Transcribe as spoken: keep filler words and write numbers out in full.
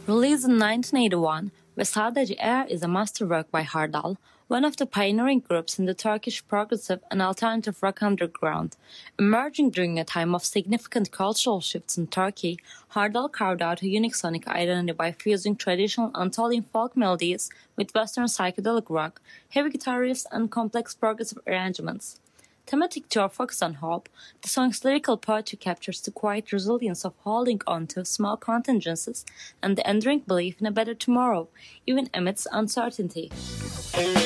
Released in nineteen eighty-one, Ve Sadece Eğer is a masterwork by Hardal, one of the pioneering groups in the Turkish progressive and alternative rock underground. Emerging during a time of significant cultural shifts in Turkey, Hardal carved out a unique sonic identity by fusing traditional Anatolian folk melodies with Western psychedelic rock, heavy guitar riffs, and complex progressive arrangements. Thematic to our focus on hope, the song's lyrical poetry captures the quiet resilience of holding on to small contingencies and the enduring belief in a better tomorrow, even amidst uncertainty.